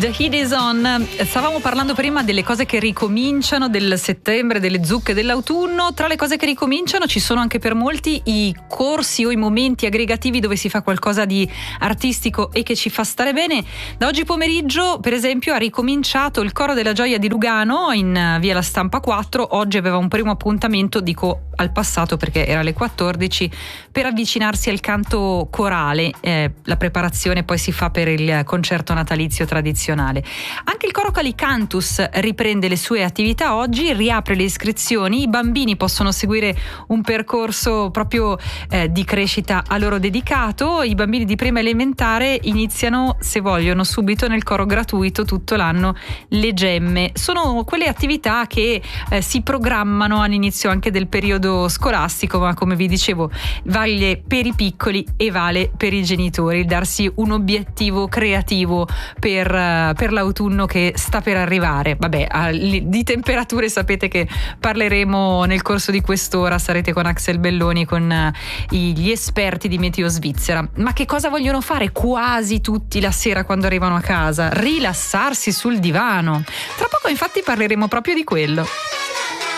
The Heat is On. Stavamo parlando prima delle cose che ricominciano, del settembre, delle zucche dell'autunno. Tra le cose che ricominciano ci sono anche per molti i corsi o i momenti aggregativi dove si fa qualcosa di artistico e che ci fa stare bene. Da oggi pomeriggio, per esempio, ha ricominciato il Coro della Gioia di Lugano in via La Stampa 4. Oggi aveva un primo appuntamento, dico al passato perché era alle 14, per avvicinarsi al canto corale. La preparazione poi si fa per il concerto natalizio tradizionale. Anche il Coro Calicantus riprende le sue attività oggi, riapre le iscrizioni. I bambini possono seguire un percorso proprio di crescita a loro dedicato. I bambini di prima elementare iniziano, se vogliono, subito nel coro gratuito tutto l'anno Le Gemme. Sono quelle attività che si programmano all'inizio anche del periodo scolastico, ma come vi dicevo vale per i piccoli e vale per i genitori, darsi un obiettivo creativo per l'autunno che sta per arrivare. Vabbè, di temperature sapete che parleremo nel corso di quest'ora, sarete con Axel Belloni, con gli esperti di Meteo Svizzera. Ma che cosa vogliono fare quasi tutti la sera quando arrivano a casa? Rilassarsi sul divano. Tra poco infatti parleremo proprio di quello.